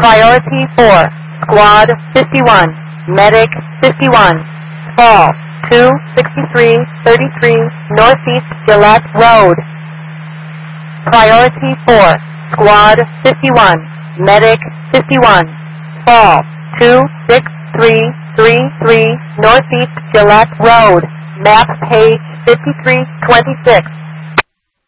Priority 4, Squad 51, Medic 51, Fall 26333 Northeast Gillette Road. Priority 4, Squad 51, Medic 51, Fall 26333 Northeast Gillette Road. Map page 5326.